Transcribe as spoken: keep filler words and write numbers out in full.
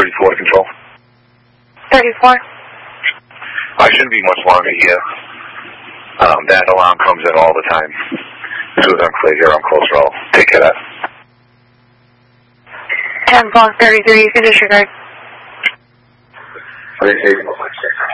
thirty-four to control. thirty-four. I shouldn't be much longer here. Um, that alarm comes in all the time. As soon as I'm clear here, I'm close roll. Take care of that. ten block thirty-three, you can disregard. Okay,